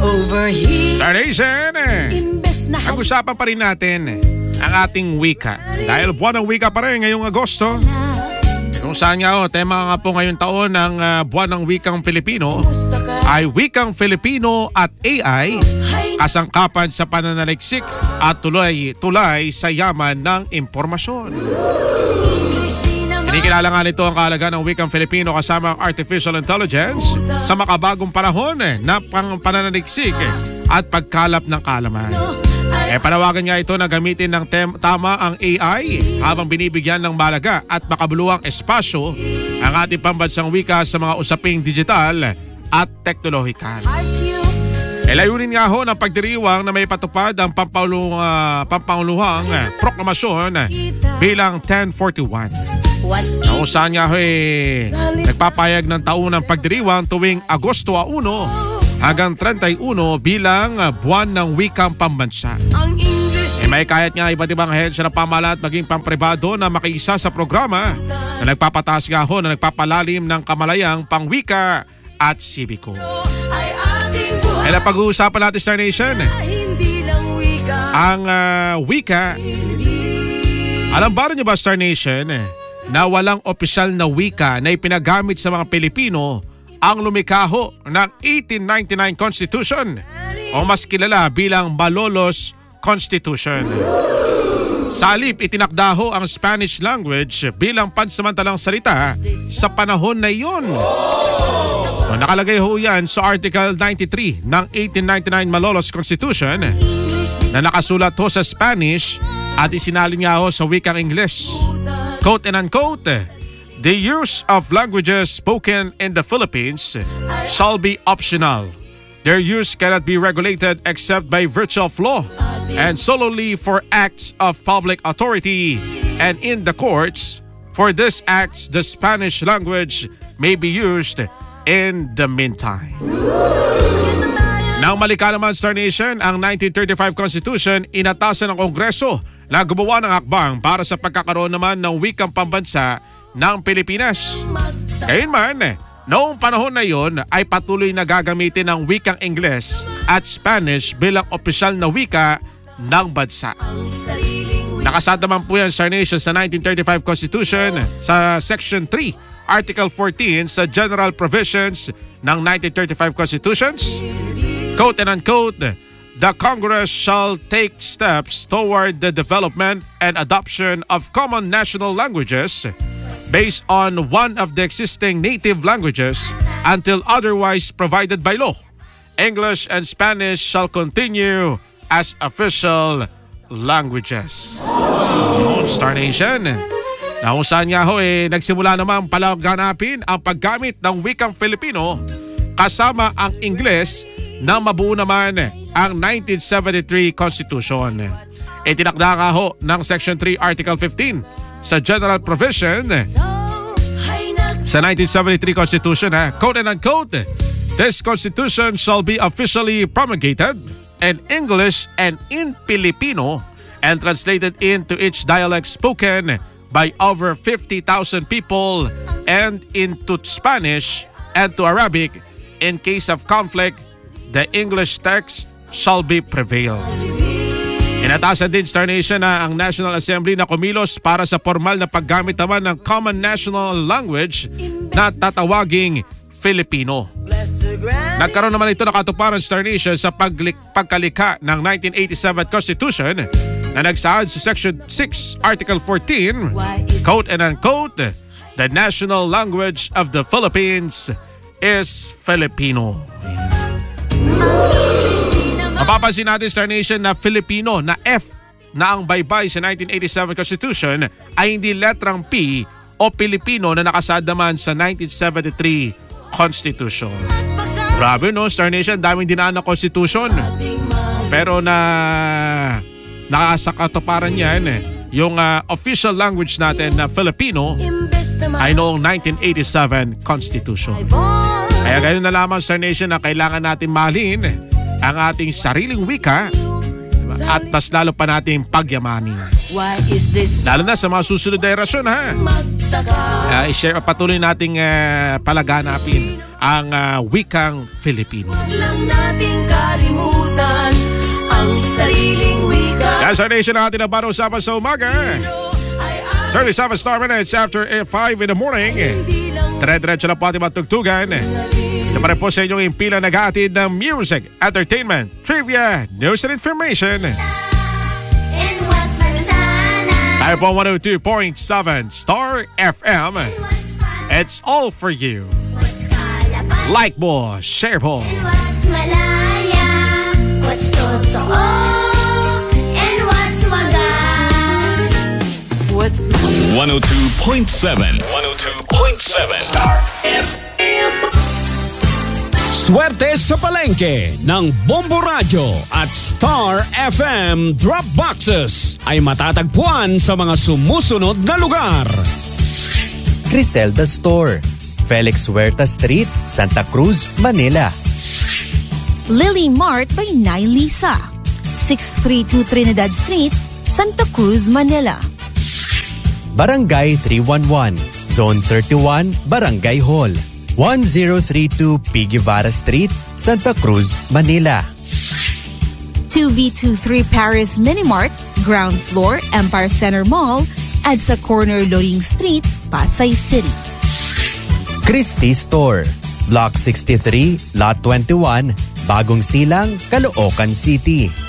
Star Nation, pag-usapan pa rin natin ang ating wika. Dahil buwan ng wika pa rin ngayong Agosto. Kung saan nga tema nga po ngayong taon ng buwan ng wikang Pilipino ay wikang Filipino at AI, kasangkapan sa pananaliksik at tulay sa yaman ng impormasyon. Kinikilala nga nito ang kahalagaan ng wikang Filipino kasama ang artificial intelligence sa makabagong panahon na pananaliksik at pagkalap ng kaalaman. Panawagan nga ito na gamitin ng tama ang AI habang binibigyan ng malaga at makabuluhang espasyo ang ating pambansang wika sa mga usaping digital at teknolohikal. Layunin nga ho ng pagdiriwang na may patupad ang pampanguluhang proklamasyon bilang 1041. Kung saan nga ho nagpapayag ng taunang pagdiriwang tuwing Agosto 1 hanggang 31 bilang buwan ng wikang pambansa. May kayat nga iba't ibang ahensya ng pamahalaan at maging pampribado na makiisa sa programa na nagpapataas nga ho na nagpapalalim ng kamalayang pangwika at sibiko. Pag-uusapan natin, Star Nation, ang wika. Alam ba niyo ba, Star Nation, na walang opisyal na wika na ipinagamit sa mga Pilipino ang lumikha ng 1899 Constitution o mas kilala bilang Malolos Constitution. Sa halip, itinakda ho ang Spanish language bilang pansamantalang salita sa panahon na iyon. Nakalagay ho yan sa Article 93 ng 1899 Malolos Constitution na nakasulat ho sa Spanish at isinalin nga ho sa wikang English. Quote and unquote, "The use of languages spoken in the Philippines shall be optional. Their use cannot be regulated except by virtue of law and solely for acts of public authority and in the courts. For these acts, the Spanish language may be used in the meantime." Nang malika naman, Star Nation, ang 1935 Constitution, inatasan ng Kongreso na gumawa ng hakbang para sa pagkakaroon naman ng wikang pambansa ng Pilipinas. Gayunman, noong panahon na iyon ay patuloy na gagamitin ang wikang Ingles at Spanish bilang opisyal na wika ng bansa. Nakasad naman po yan, Star Nation, sa 1935 Constitution sa Section 3, Article 14 sa General Provisions ng 1935 Constitutions. Quote and unquote, "The Congress shall take steps toward the development and adoption of common national languages based on one of the existing native languages until otherwise provided by law. English and Spanish shall continue as official languages." Star Nation, na kung saan nga ho nagsimula naman palaganapin ang paggamit ng wikang Filipino kasama ang Ingles na mabuo naman ang 1973 Constitution. Itinakda nga ho ng Section 3, Article 15 sa General Provision sa 1973 Constitution, quote and unquote, "This Constitution shall be officially promulgated in English and in Filipino and translated into each dialect spoken by over 50,000 people and into Spanish and to Arabic. In case of conflict, the English text shall be prevail." Inatasan din, Star Nation, na ang National Assembly na kumilos para sa formal na paggamit naman ng Common National Language na tatawaging Filipino. Nagkaroon naman ito ng katuparan, Star Nation, sa pagkalikha ng 1987 Constitution na nagsaad sa Section 6, Article 14, quote and unquote, "The national language of the Philippines is Filipino." Mapapansin natin, Star Nation, na Filipino na F na ang baybay sa 1987 Constitution ay hindi letrang P o Pilipino na nakasaad naman sa 1973 Constitution. Grabe, no, Star Nation, daming dinaan na Constitution. Pero nakasakatuparan yan yung official language natin na Filipino ay noong 1987 Constitution. Kaya ganun na lamang, Star Nation, na kailangan natin mahalin ang ating sariling wika at mas lalo pa natin pagyamanin. Lalo na sa mga susunod na erasyon, i-share, patuloy nating palaganapin ang wikang Filipino. Yes, our nation natin na para usapan sa umaga. 37 star minutes after 5 in the morning. Dire-diretso na po ating matugtugan. Ito pa rin po sa inyong impila nag-aatid ng music, entertainment, trivia, news and information. Tayo po 102.7 Star FM. It's all for you. Like mo, share mo. What's malaya, what's totoo, and what's wagas. What's 102.7 Star FM. Swerte sa palengke ng Bombo Radio at Star FM Drop Boxes ay matatagpuan sa mga sumusunod na lugar. Criselda Store, Felix Huerta Street, Santa Cruz, Manila. Lily Mart by Nay Lisa, 632 Trinidad Street, Santa Cruz, Manila. Barangay 311, Zone 31, Barangay Hall, 1032 P. Guevara Street, Santa Cruz, Manila. 2B23 Paris Minimart, ground floor, Empire Center Mall, at sa corner Loring Street, Pasay City. Christie Store, Block 63, Lot 21, Bagong Silang, Caloocan City.